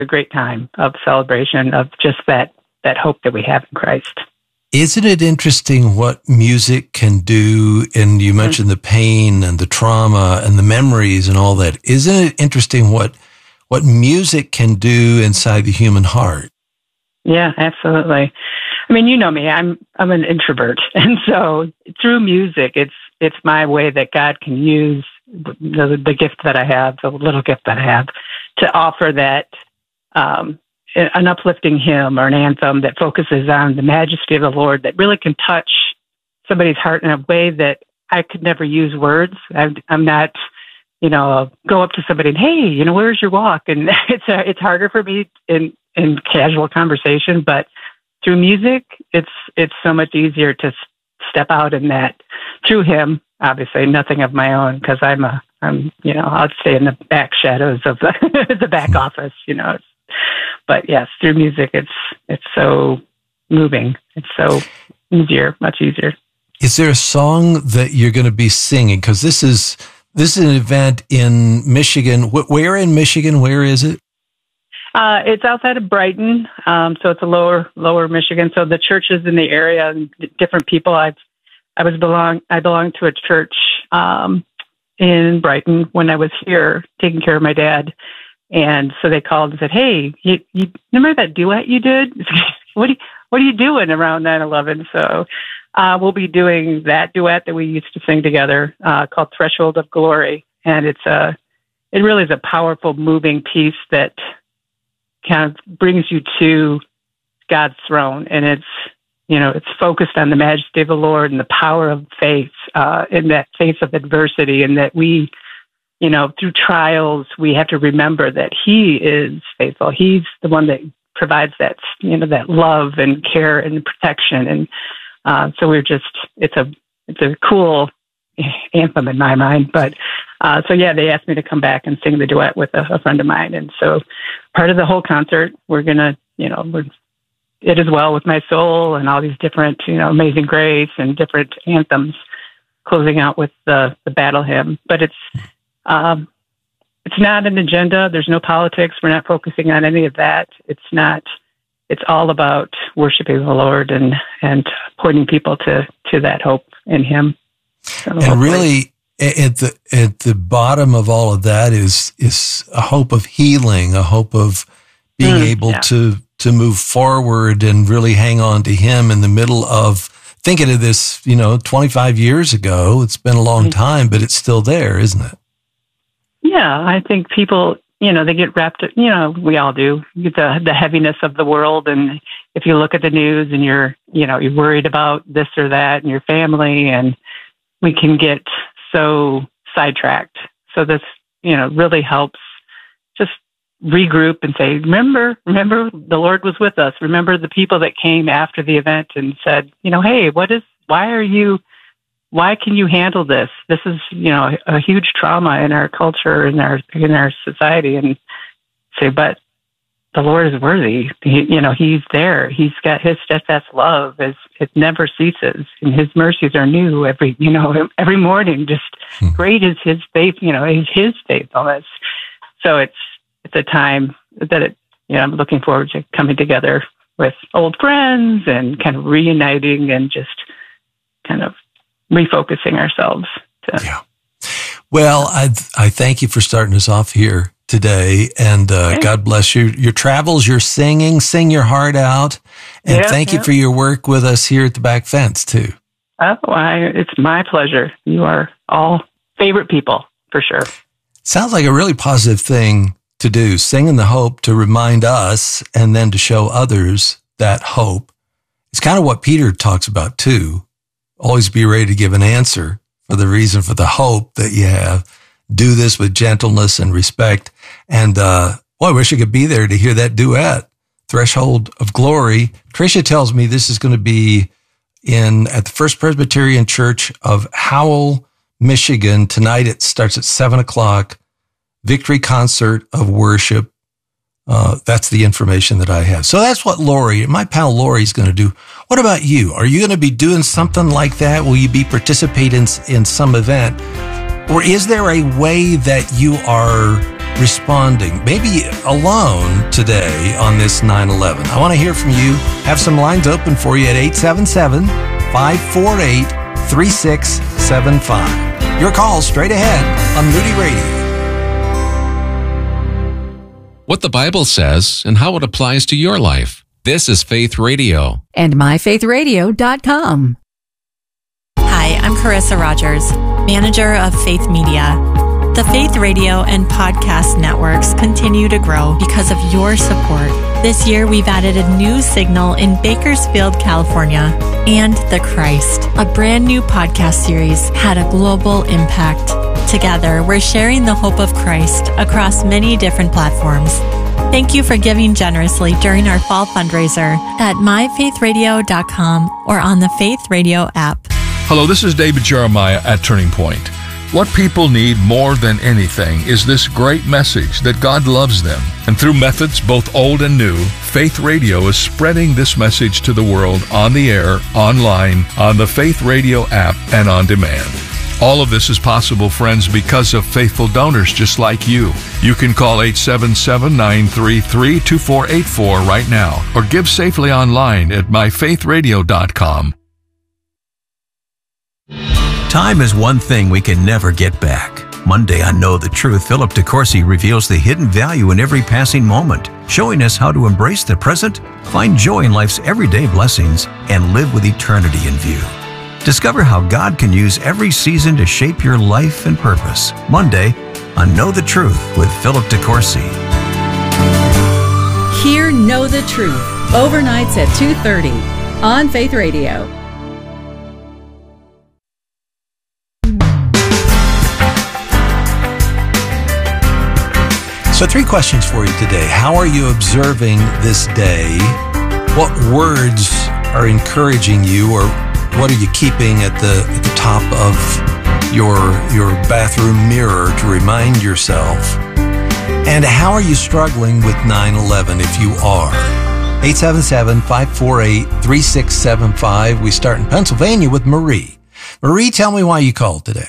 a great time of celebration of just that hope that we have in Christ. Isn't it interesting what music can do? And you mentioned the pain and the trauma and the memories and all that. Isn't it interesting what music can do inside the human heart? Yeah, absolutely. I mean, you know me, I'm an introvert. And so through music, it's my way that God can use the gift that I have, the little gift that I have, to offer that, an uplifting hymn or an anthem that focuses on the majesty of the Lord, that really can touch somebody's heart in a way that I could never use words. I'm not, go up to somebody and, hey, where's your walk? And it's harder for me in casual conversation, but through music, it's so much easier to step out in that through him. Obviously, nothing of my own, because I'll stay in the back shadows of the back office, But yes, through music, it's so moving. It's so easier, much easier. Is there a song that you're going to be singing? Because this is an event in Michigan. Where in Michigan? Where is it? It's outside of Brighton, so it's a lower Michigan. So the churches in the area and different people. I belonged to a church in Brighton when I was here taking care of my dad. And so they called and said, hey, you remember that duet you did? What are you doing around 9/11? So we'll be doing that duet that we used to sing together called Threshold of Glory. And it really is a powerful, moving piece that kind of brings you to God's throne. And it's focused on the majesty of the Lord and the power of faith in that face of adversity, and that we, through trials, we have to remember that he is faithful. He's the one that provides that, that love and care and protection. And so it's a cool anthem in my mind. But so yeah, they asked me to come back and sing the duet with a friend of mine. And so part of the whole concert, we're going to, It Is Well With My Soul and all these different, Amazing Grace and different anthems, closing out with the battle hymn. But it's not an agenda. There's no politics. We're not focusing on any of that. It's all about worshiping the Lord and pointing people to that hope in him. So and really, at the bottom of all of that is a hope of healing, a hope of being able to move forward and really hang on to him in the middle of thinking of this, 25 years ago. It's been a long time, but it's still there, isn't it? Yeah, I think people, they get wrapped, we all do, you get the heaviness of the world. And if you look at the news and you're worried about this or that and your family, and we can get so sidetracked. So this, really helps just regroup and say, remember the Lord was with us. Remember the people that came after the event and said, hey, why can you handle this? This is, a huge trauma in our culture, in our society. And say, but the Lord is worthy. He's there. He's got his steadfast love. It never ceases, and his mercies are new every morning. Just great is his faith. Is his faithfulness. So it's a time that I'm looking forward to coming together with old friends and kind of reuniting and just kind of refocusing ourselves. Yeah. Well, I thank you for starting us off here today, and God bless you. Your travels, your singing, sing your heart out, and thank you for your work with us here at the Back Fence too. Oh, it's my pleasure. You are all favorite people for sure. Sounds like a really positive thing to do, singing the hope to remind us and then to show others that hope. It's kind of what Peter talks about too. Always be ready to give an answer for the reason for the hope that you have. Do this with gentleness and respect. And I wish I could be there to hear that duet, Threshold of Glory. Tricia tells me this is going to be at the First Presbyterian Church of Howell, Michigan. Tonight it starts at 7:00. Victory concert of worship. That's the information that I have. So that's what my pal Lori is going to do. What about you? Are you going to be doing something like that? Will you be participating in some event? Or is there a way that you are responding, maybe alone today on this 9/11? I want to hear from you. Have some lines open for you at 877-548-3675. Your call straight ahead on Moody Radio. What the Bible says and how it applies to your life. This is Faith Radio. And myfaithradio.com. Hi, I'm Carissa Rogers, manager of Faith Media. The Faith Radio and podcast networks continue to grow because of your support. This year, we've added a new signal in Bakersfield, California, and The Christ, a brand new podcast series, had a global impact. Together, we're sharing the hope of Christ across many different platforms. Thank you for giving generously during our fall fundraiser at myfaithradio.com or on the Faith Radio app. Hello, this is David Jeremiah at Turning Point. What people need more than anything is this great message that God loves them. And through methods both old and new, Faith Radio is spreading this message to the world on the air, online, on the Faith Radio app, and on demand. All of this is possible, friends, because of faithful donors just like you. You can call 877-933-2484 right now or give safely online at myfaithradio.com. Time is one thing we can never get back. Monday on Know the Truth, Philip DeCourcy reveals the hidden value in every passing moment, showing us how to embrace the present, find joy in life's everyday blessings, and live with eternity in view. Discover how God can use every season to shape your life and purpose. Monday on Know the Truth with Philip DeCourcy. Hear Know the Truth, overnights at 2:30 on Faith Radio. So 3 questions for you today. How are you observing this day? What words are encouraging you, or what are you keeping at the top of your bathroom mirror to remind yourself? And how are you struggling with 9/11 if you are? 877-548-3675. We start in Pennsylvania with Marie. Marie, tell me why you called today.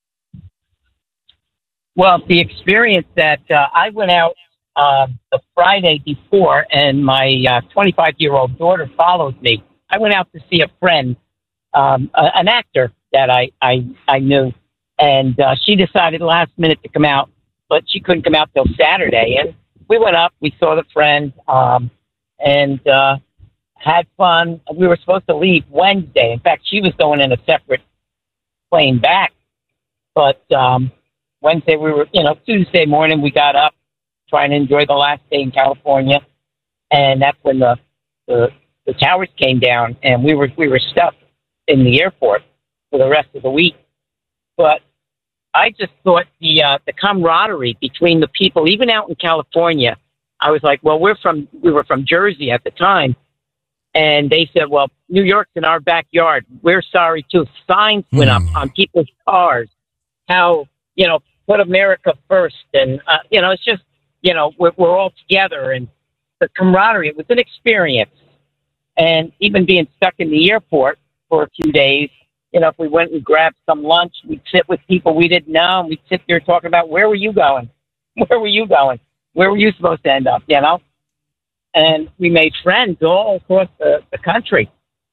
Well, the experience that I went out the Friday before, and my 25-year-old daughter followed me. I went out to see a friend, an actor that I knew, and she decided last minute to come out, but she couldn't come out till Saturday. And we went up, we saw the friend, and had fun. We were supposed to leave Wednesday. In fact, she was going in a separate plane back, but Wednesday Tuesday morning we got up trying to enjoy the last day in California, and that's when the towers came down, and we were stuck in the airport for the rest of the week. But I just thought the camaraderie between the people, even out in California, I was like, well, we were from Jersey at the time, and they said, well, New York's in our backyard. We're sorry too. Signs went up on people's cars. How, put America first. And, it's just, we're all together, and the camaraderie, it was an experience. And even being stuck in the airport for a few days, if we went and grabbed some lunch, we'd sit with people we didn't know, and we'd sit there talking about, where were you going? Where were you going? Where were you supposed to end up, And we made friends all across the country.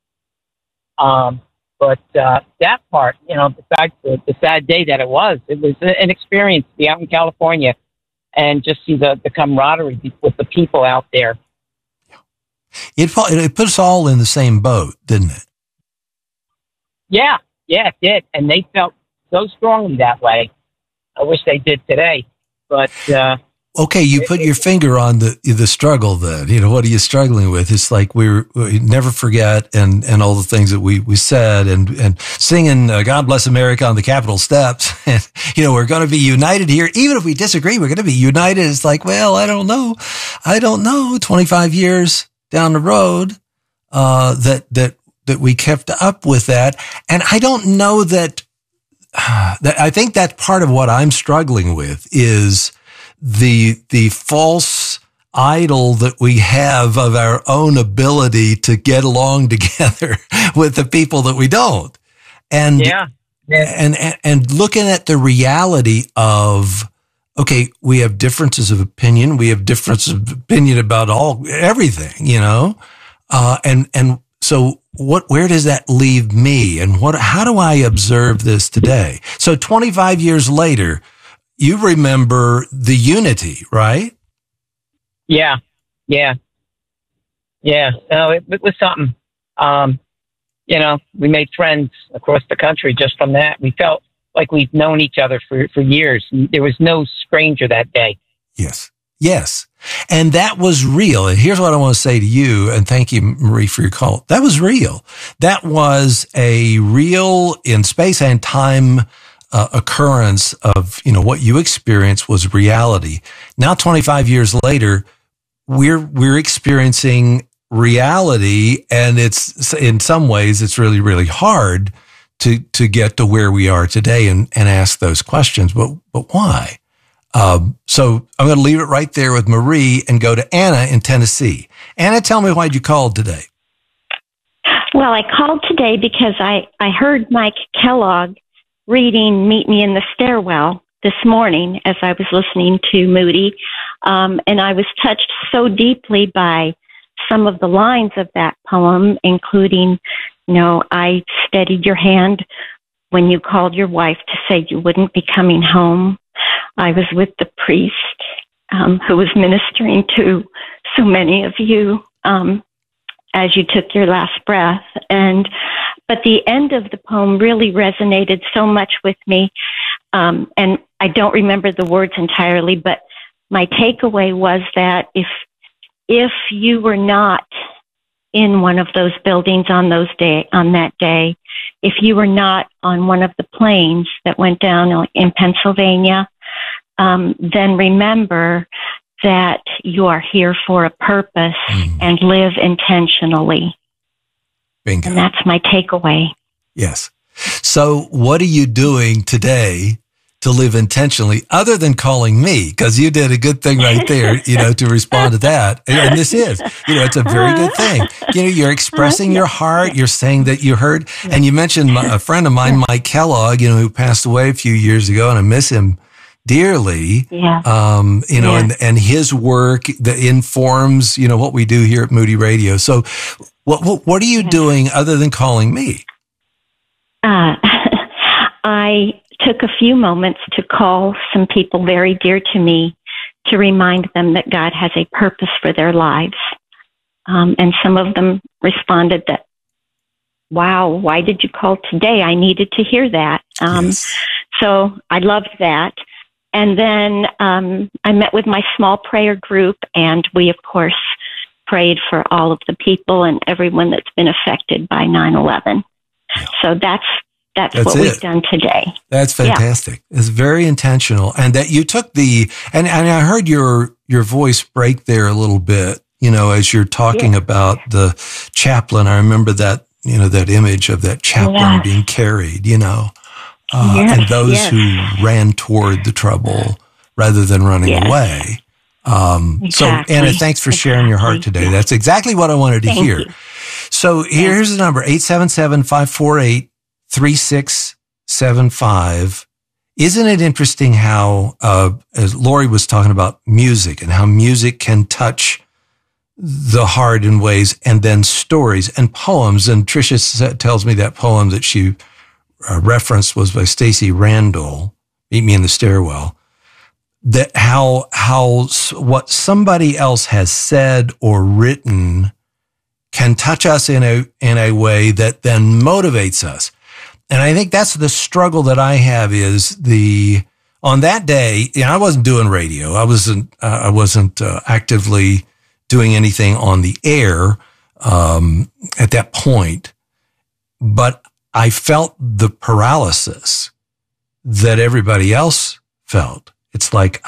But that part, besides the sad day that it was an experience to be out in California and just see the camaraderie with the people out there. It put us all in the same boat, didn't it? Yeah, it did. And they felt so strongly that way. I wish they did today. But okay, you put your finger on the struggle then. What are you struggling with? It's like we never forget and all the things that we said and singing God Bless America on the Capitol steps. And, we're going to be united here. Even if we disagree, we're going to be united. It's like, well, I don't know. 25 years down the road, that we kept up with that. And I don't know that I think that's part of what I'm struggling with is the false idol that we have of our own ability to get along together with the people that we don't. And, and looking at the reality of okay, we have differences of opinion. We have differences of opinion about everything, you know? And so where does that leave me? And how do I observe this today? So 25 years later, you remember the unity, right? Yeah. No, it was something. You know, we made friends across the country just from that. We felt like we've known each other for years. There was no stranger that day. Yes. And that was real. And here's what I want to say to you. And thank you, Marie, for your call. That was real. That was a real in space and time occurrence of, you know, what you experienced was reality. Now, 25 years later, we're experiencing reality, and it's in some ways it's really, really hard to get to where we are today and ask those questions. But why? So I'm going to leave it right there with Marie and go to Anna in Tennessee. Anna, tell me why you called today. Well, I called today because I heard Mike Kellogg reading Meet Me in the Stairwell this morning as I was listening to Moody. And I was touched so deeply by some of the lines of that poem, including, you know, I steadied your hand when you called your wife to say you wouldn't be coming home. I was with the priest who was ministering to so many of you as you took your last breath. But the end of the poem really resonated so much with me. And I don't remember the words entirely, but my takeaway was that if you were not in one of those buildings on that day, if you were not on one of the planes that went down in Pennsylvania, then remember that you are here for a purpose and live intentionally. Bingo. And that's my takeaway. Yes. So what are you doing today to live intentionally other than calling me? Because you did a good thing right there, you know, to respond to that. And this is, you know, it's a very good thing. You know, you're expressing your heart. You're saying that you heard. And you mentioned a friend of mine, Mike Kellogg, you know, who passed away a few years ago, and I miss him dearly. Yeah. You know, and his work that informs, you know, what we do here at Moody Radio. So what are you doing other than calling me? I took a few moments to call some people very dear to me to remind them that God has a purpose for their lives. And some of them responded that, wow, why did you call today? I needed to hear that. Yes. So I loved that. And then I met with my small prayer group, and we, of course, prayed for all of the people and everyone that's been affected by 9/11. Yeah. So that's what we've done today. That's fantastic. Yeah. It's very intentional. And that you took and I heard your voice break there a little bit, you know, as you're talking about the chaplain. I remember that, you know, that image of that chaplain being carried, you know, and those who ran toward the trouble rather than running away. Exactly. So Anna, thanks for sharing your heart today. That's exactly what I wanted to hear. You. So here's the number, 877-548-3675. Isn't it interesting how, as Lori was talking about music and how music can touch the heart in ways, and then stories and poems. And Tricia tells me that poem that she referenced was by Stacey Randall, Meet Me in the Stairwell. That how what somebody else has said or written can touch us in a way that then motivates us. And I think that's the struggle that I have is on that day, you know, I wasn't doing radio. I wasn't actively doing anything on the air, at that point, but I felt the paralysis that everybody else felt. It's like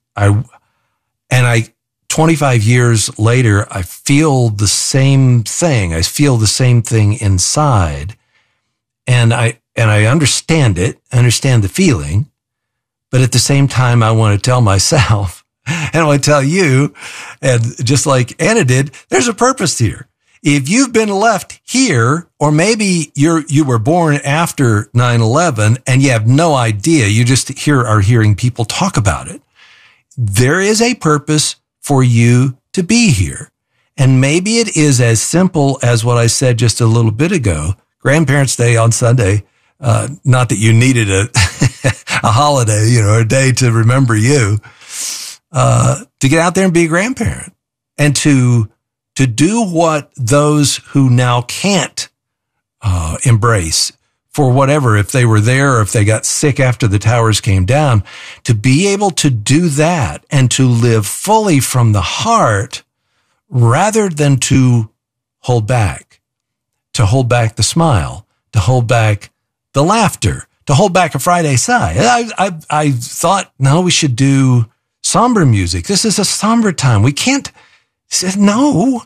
25 years later, I feel the same thing. I feel the same thing inside. And I understand it, I understand the feeling, but at the same time, I want to tell myself, and I want to tell you, and just like Anna did, there's a purpose here. If you've been left here, or maybe you were born after 9/11 and you have no idea, you just are hearing people talk about it. there is a purpose for you to be here. And maybe it is as simple as what I said just a little bit ago. Grandparents' Day on Sunday. Not that you needed a holiday, a day to remember you, to get out there and be a grandparent and to do what those who now can't, embrace for whatever, if they were there or if they got sick after the towers came down, to be able to do that and to live fully from the heart rather than to hold back the smile, to hold back the laughter, to hold back a Friday sigh. I thought, no, we should do somber music. This is a somber time. We can't say, no,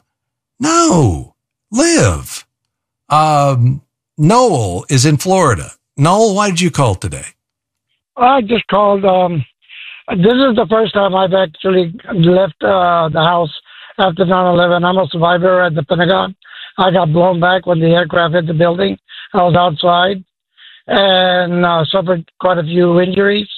live. Noel is in Florida. Noel, why did you call today? I just called. This is the first time I've actually left the house after 9/11. I'm a survivor at the Pentagon. I got blown back when the aircraft hit the building. I was outside and suffered quite a few injuries.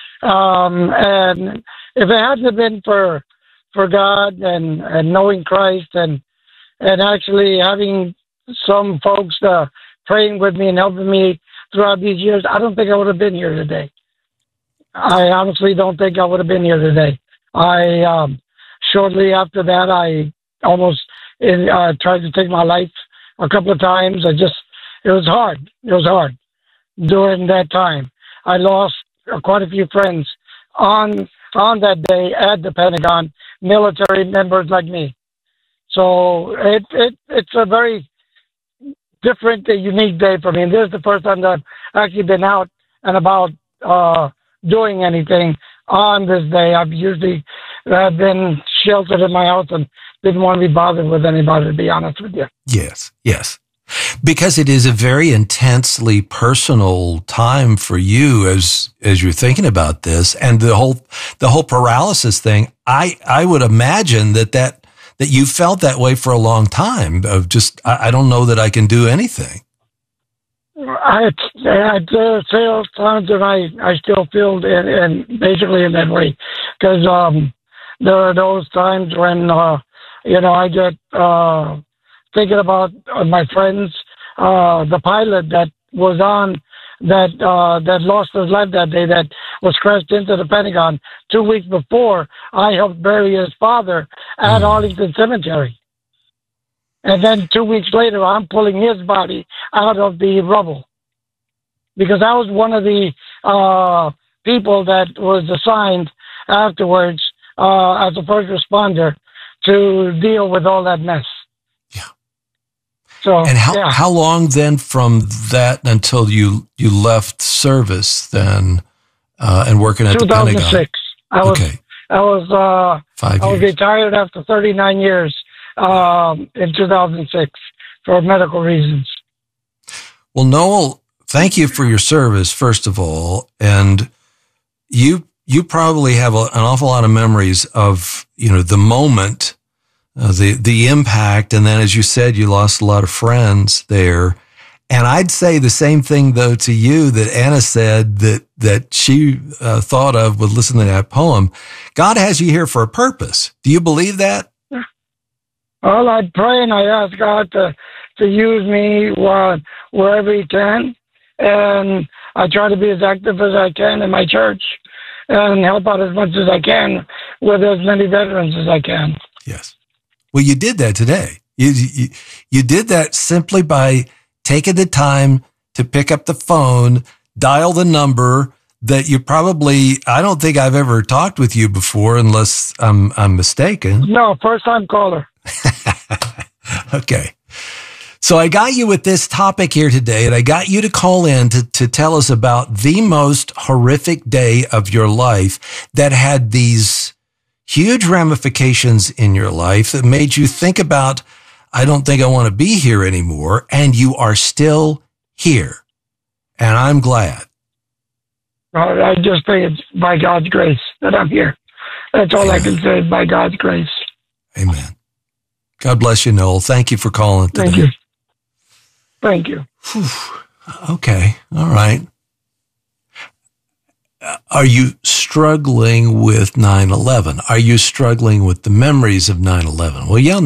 And if it hadn't been for God and knowing Christ and actually having some folks praying with me and helping me throughout these years, I don't think I would have been here today. I honestly don't think I would have been here today. Shortly after that, I almost tried to take my life a couple of times. It was hard. It was hard during that time. I lost quite a few friends on that day at the Pentagon, military members like me. So it's a very different, unique day for me. And this is the first time that I've actually been out and about doing anything on this day. I've usually been sheltered in my house and didn't want to be bothered with anybody, to be honest with you. Yes. Because it is a very intensely personal time for you as you're thinking about this, and the whole paralysis thing. I would imagine that you felt that way for a long time of just, I don't know that I can do anything. I still times and I still feel and basically in that way, because there are those times when I get thinking about my friends, the pilot that was on that lost his life that day, that was crashed into the Pentagon 2 weeks before. I helped bury his father at Arlington Cemetery. And then 2 weeks later, I'm pulling his body out of the rubble. Because I was one of the people that was assigned afterwards as a first responder to deal with all that mess. Yeah. So, and how long then from that until you left service then and working at the Pentagon? 2006. I was 5 years. I was retired after 39 years in 2006 for medical reasons. Well, Noel, thank you for your service, first of all. And you probably have an awful lot of memories of, the moment, the impact. And then, as you said, you lost a lot of friends there. And I'd say the same thing, though, to you that Anna said that she thought of with listening to that poem. God has you here for a purpose. Do you believe that? Well, I pray and I ask God to use me wherever He can. And I try to be as active as I can in my church and help out as much as I can with as many veterans as I can. Yes. Well, you did that today. You did that simply by taking the time to pick up the phone, dial the number that you probably, I don't think I've ever talked with you before unless I'm mistaken. No, first time caller. Okay. So I got you with this topic here today, and I got you to call in to tell us about the most horrific day of your life that had these huge ramifications in your life that made you think about, I don't think I want to be here anymore, and you are still here. And I'm glad. I just think it's by God's grace that I'm here. That's all I can say, by God's grace. Amen. God bless you, Noel. Thank you for calling today. Thank you. Thank you. Whew. Okay. All right. are you struggling with 9/11? Are you struggling with the memories of 9/11? Well, yeah,